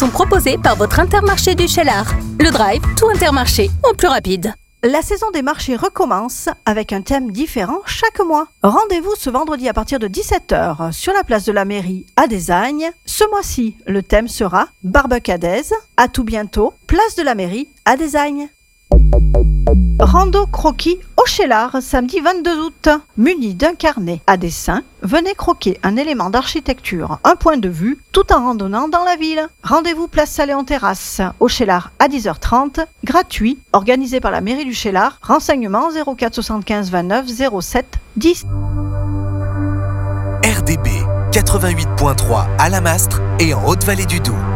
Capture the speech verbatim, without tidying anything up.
sont proposés par votre Intermarché du Cheylard. Le Drive, tout Intermarché, en plus rapide. La saison des marchés recommence avec un thème différent chaque mois. Rendez-vous ce vendredi à partir de dix-sept heures sur la place de la mairie à Desagnes. Ce mois-ci, le thème sera Barbecue à Des. À tout bientôt, place de la mairie à Desagnes. Rando croquis au Cheylard, samedi vingt-deux août. Muni d'un carnet à dessin, venez croquer un élément d'architecture, un point de vue, tout en randonnant dans la ville. Rendez-vous place Salé-en-Terrasse, au Cheylard à dix heures trente, gratuit, organisé par la mairie du Cheylard. Renseignements zéro quatre soixante-quinze vingt-neuf zéro sept dix. R D B quatre-vingt-huit point trois à Lamastre et en Haute-Vallée du Doubs.